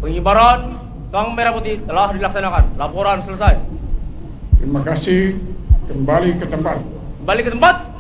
Pengibaran Sang Merah Putih telah dilaksanakan. Laporan selesai. Terima kasih. Kembali ke tempat. Kembali ke tempat.